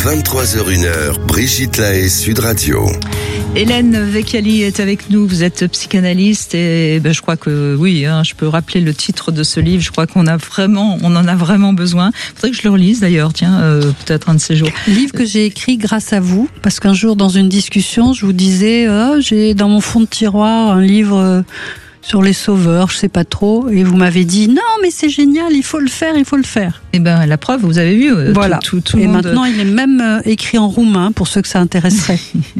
23h01, Brigitte Lahaie, Sud Radio. Hélène Vecchiali est avec nous, vous êtes psychanalyste et je crois que oui, je peux rappeler le titre de ce livre, je crois qu'on en a vraiment besoin. Il faudrait que je le relise d'ailleurs, peut-être un de ces jours. Livre que j'ai écrit grâce à vous, parce qu'un jour dans une discussion, je vous disais, j'ai dans mon fond de tiroir un livre sur les sauveurs, je sais pas trop, et vous m'avez dit non mais c'est génial, il faut le faire. Et la preuve, vous avez vu, voilà. Tout et le monde... maintenant il est même écrit en roumain pour ceux que ça intéresserait.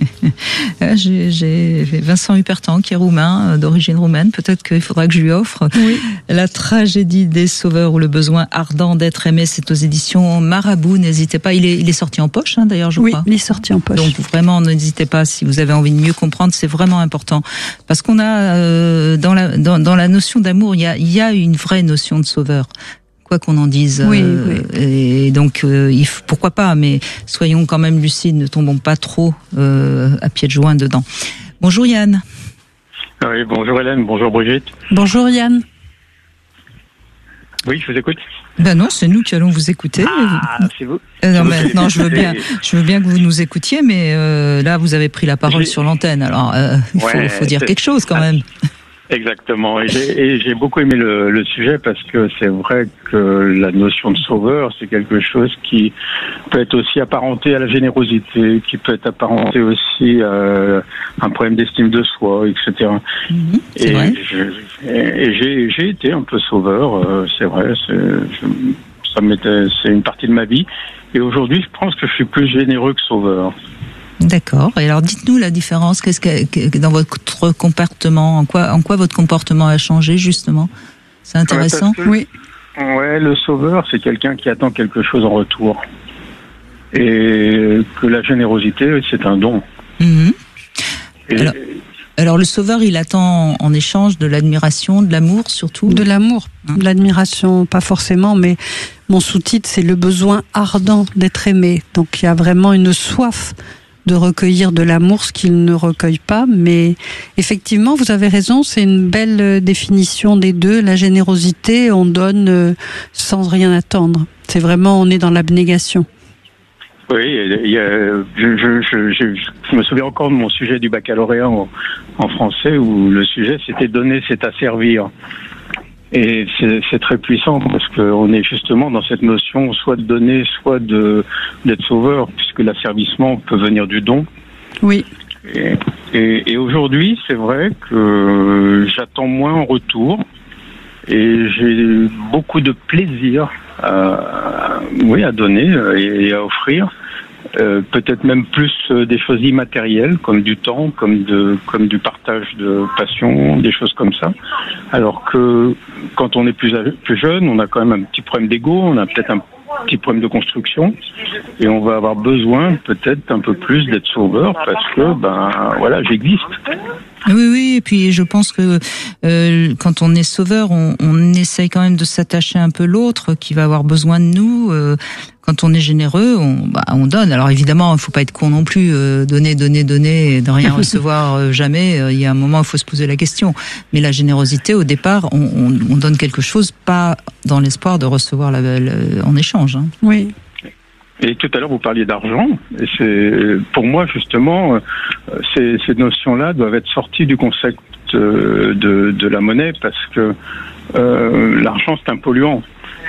J'ai Vincent Hupertan qui est roumain, d'origine roumaine, peut-être qu'il faudra que je lui offre. Oui. La tragédie des sauveurs ou le besoin ardent d'être aimé, c'est aux éditions Marabout, n'hésitez pas, il est sorti en poche d'ailleurs je crois. Oui, il est sorti en poche. Donc vraiment n'hésitez pas si vous avez envie de mieux comprendre, c'est vraiment important. Parce qu'on a dans la notion d'amour, il y a une vraie notion de sauveur. Quoi qu'on en dise. Oui. Et donc, pourquoi pas, mais soyons quand même lucides, ne tombons pas trop à pieds de joint dedans. Bonjour Yann. Oui, bonjour Hélène, bonjour Brigitte. Bonjour Yann. Oui, je vous écoute. Non, c'est nous qui allons vous écouter. C'est vous. Non, je veux bien que vous nous écoutiez, mais là, vous avez pris la parole sur l'antenne, alors il faut dire quelque chose quand même. Exactement. Et j'ai beaucoup aimé le sujet parce que c'est vrai que la notion de sauveur, c'est quelque chose qui peut être aussi apparenté à la générosité, qui peut être apparenté aussi à un problème d'estime de soi, etc. C'est vrai. J'ai été un peu sauveur, c'est vrai. C'est une partie de ma vie. Et aujourd'hui, je pense que je suis plus généreux que sauveur. D'accord. Et alors, dites-nous la différence. Qu'est-ce que dans votre comportement, en quoi votre comportement a changé justement? C'est intéressant. Oui. Ouais, le sauveur, c'est quelqu'un qui attend quelque chose en retour, et que la générosité, c'est un don. Alors, le sauveur, il attend en échange de l'admiration, de l'amour surtout. De l'amour, de l'admiration, pas forcément, mais mon sous-titre, c'est le besoin ardent d'être aimé. Donc, il y a vraiment une soif de recueillir de l'amour, ce qu'il ne recueille pas, mais effectivement, vous avez raison, c'est une belle définition des deux. La générosité, on donne sans rien attendre. C'est vraiment, on est dans l'abnégation. Oui, je me souviens encore de mon sujet du baccalauréat en français, où le sujet c'était donner, c'est asservir. Et c'est très puissant parce qu'on est justement dans cette notion soit de donner, soit d'être sauveur, puisque l'asservissement peut venir du don. Oui. Et aujourd'hui, c'est vrai que j'attends moins en retour et j'ai beaucoup de plaisir à donner et à offrir. Peut-être même plus des choses immatérielles comme du temps, comme du partage de passion, des choses comme ça. Alors que quand on est plus jeune, on a quand même un petit problème d'ego, on a peut-être un petit problème de construction et on va avoir besoin peut-être un peu plus d'être sauveur parce que j'existe. Oui, et puis je pense que quand on est sauveur, on essaye quand même de s'attacher un peu l'autre qui va avoir besoin de nous. Quand on est généreux, on donne. Alors évidemment, il faut pas être con non plus, donner et de rien recevoir jamais. Il y a un moment où il faut se poser la question. Mais la générosité, au départ, on donne quelque chose, pas dans l'espoir de recevoir en échange. Oui. Et tout à l'heure, vous parliez d'argent. Et pour moi, justement, ces notions-là doivent être sorties du concept de la monnaie parce que l'argent, c'est un polluant.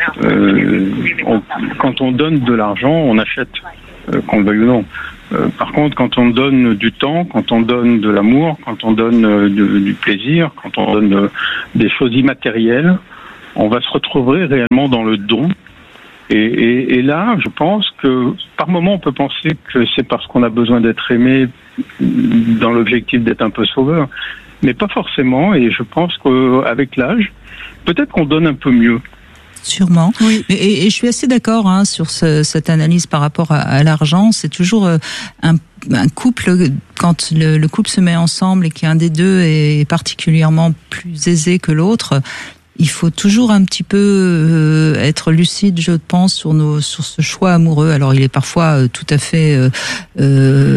Quand on donne de l'argent, on achète, qu'on le veuille ou non. Par contre, quand on donne du temps, quand on donne de l'amour, quand on donne du plaisir, quand on donne des choses immatérielles, on va se retrouver réellement dans le don. Et là, je pense que par moment, on peut penser que c'est parce qu'on a besoin d'être aimé dans l'objectif d'être un peu sauveur, mais pas forcément. Et je pense qu'avec l'âge, peut-être qu'on donne un peu mieux. Sûrement. Oui. Et je suis assez d'accord sur cette analyse par rapport à l'argent. C'est toujours un couple, quand le couple se met ensemble et qu'un des deux est particulièrement plus aisé que l'autre, il faut toujours un petit peu être lucide, je pense, sur ce choix amoureux. Alors, il est parfois tout à fait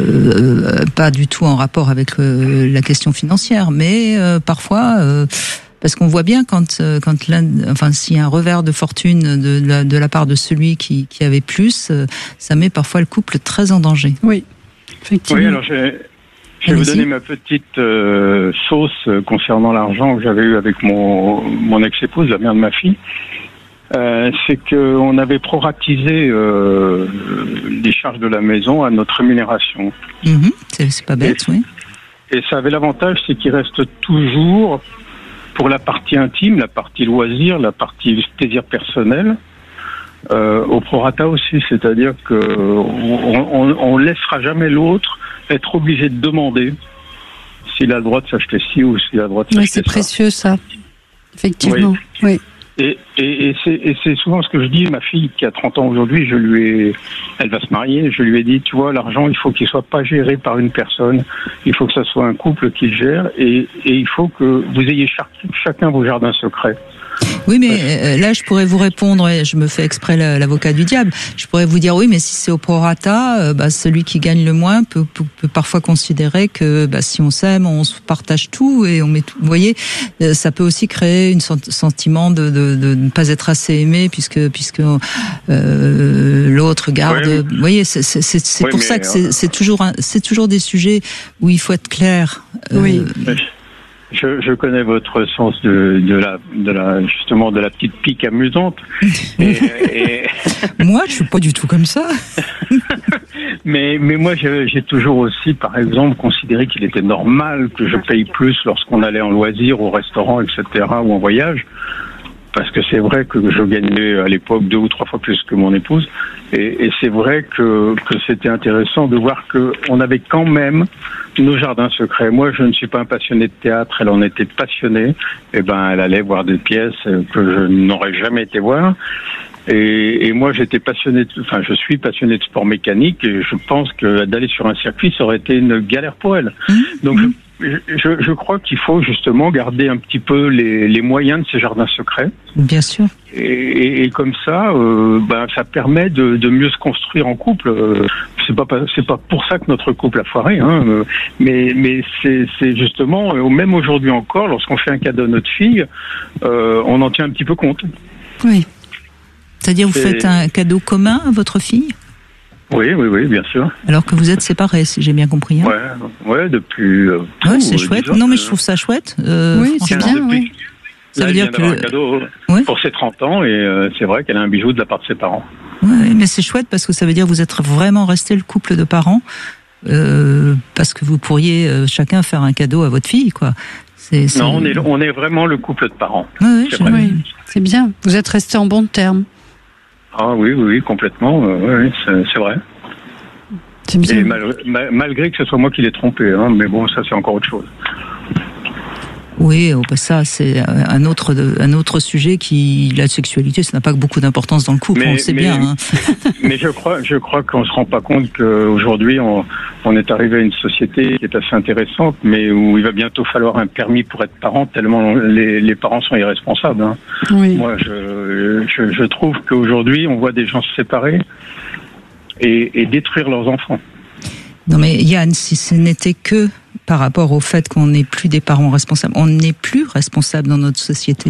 pas du tout en rapport avec la question financière, mais parfois Parce qu'on voit bien quand s'il y a un revers de fortune de la part de celui qui avait plus, ça met parfois le couple très en danger. Oui, effectivement. Oui, alors je vais vous donner ma petite sauce concernant l'argent que j'avais eu avec mon ex-épouse, la mère de ma fille. C'est qu'on avait proratisé les charges de la maison à notre rémunération. C'est pas bête, oui. Et ça avait l'avantage, c'est qu'il reste toujours, pour la partie intime, la partie loisir, la partie plaisir personnel, au prorata aussi. C'est-à-dire qu'on laissera jamais l'autre être obligé de demander s'il a le droit de s'acheter ci ou s'il a le droit de s'acheter ça. Oui, c'est précieux ça, effectivement. Oui. Et c'est souvent ce que je dis. Ma fille qui a 30 ans aujourd'hui, elle va se marier. Je lui ai dit, tu vois, l'argent, il faut qu'il soit pas géré par une personne. Il faut que ça soit un couple qui le gère, et il faut que vous ayez chacun vos jardins secrets. Oui, mais là, je pourrais vous répondre, et je me fais exprès l'avocat du diable. Je pourrais vous dire, oui, mais si c'est au prorata, celui qui gagne le moins peut parfois considérer que si on s'aime, on se partage tout et on met tout. Vous voyez, ça peut aussi créer un sentiment de ne pas être assez aimé puisque l'autre garde. Oui. Vous voyez, c'est pour ça que c'est toujours des sujets où il faut être clair. Oui. Je connais votre sens de la petite pique amusante. Moi, je suis pas du tout comme ça. mais moi, j'ai toujours aussi, par exemple, considéré qu'il était normal que je paye plus lorsqu'on allait en loisir, au restaurant, etc., ou en voyage. Parce que c'est vrai que je gagnais à l'époque 2 ou 3 fois plus que mon épouse. Et c'est vrai que c'était intéressant de voir qu'on avait quand même nos jardins secrets. Moi, je ne suis pas un passionné de théâtre, elle en était passionnée. Elle allait voir des pièces que je n'aurais jamais été voir. Et moi, je suis passionné de sport mécanique, et je pense que d'aller sur un circuit, ça aurait été une galère pour elle. Donc, je crois qu'il faut justement garder un petit peu les moyens de ces jardins secrets. Bien sûr. Et comme ça, ça permet de mieux se construire en couple. C'est pas pour ça que notre couple a foiré, hein. Mais c'est justement, même aujourd'hui encore, lorsqu'on fait un cadeau à notre fille, on en tient un petit peu compte. Oui. C'est-à-dire, vous faites un cadeau commun à votre fille ? Oui, bien sûr. Alors que vous êtes séparés, si j'ai bien compris. Hein. Ouais, depuis. C'est chouette. Non, mais je trouve ça chouette. Oui, c'est bien. Oui. Ça veut dire que un cadeau pour ses 30 ans, et c'est vrai qu'elle a un bijou de la part de ses parents. Oui, mais c'est chouette parce que ça veut dire que vous êtes vraiment resté le couple de parents, parce que vous pourriez chacun faire un cadeau à votre fille, quoi. Non, on est vraiment le couple de parents. Oui, c'est bien. Vous êtes restés en bons termes. Ah oui, complètement. Oui, c'est vrai. C'est bien. Et malgré que ce soit moi qui l'ai trompé, hein, mais bon, ça c'est encore autre chose. Oui, ça c'est un autre sujet la sexualité, ça n'a pas beaucoup d'importance dans le couple, on le sait bien. Hein. Mais je crois qu'on se rend pas compte qu'aujourd'hui on est arrivé à une société qui est assez intéressante, mais où il va bientôt falloir un permis pour être parent, tellement les parents sont irresponsables. Hein. Oui. Moi, je trouve qu'aujourd'hui on voit des gens se séparer et détruire leurs enfants. Non mais Yann, si ce n'était que par rapport au fait qu'on n'est plus des parents responsables, on n'est plus responsable dans notre société.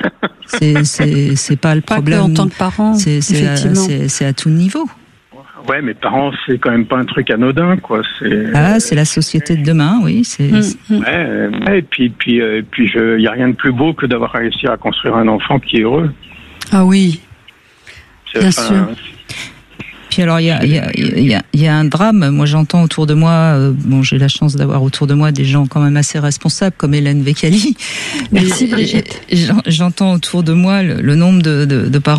C'est pas le problème. Pas que en tant que parent, c'est à tout niveau. Ouais, mais parents, c'est quand même pas un truc anodin, quoi. C'est la société de demain, oui. Ouais, et puis, il y a rien de plus beau que d'avoir réussi à construire un enfant qui est heureux. Ah oui. Bien sûr. Puis alors il y a un drame. Moi j'entends autour de moi, j'ai la chance d'avoir autour de moi des gens quand même assez responsables comme Hélène Vécali. Merci Brigitte. J'entends autour de moi le nombre de parents